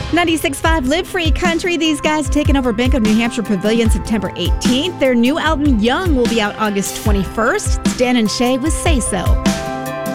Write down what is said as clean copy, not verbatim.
96.5 Live Free Country. These guys taking over Bank of New Hampshire Pavilion September 18th. Their new album, Young, will be out August 21st. It's Dan and Shay with Say So.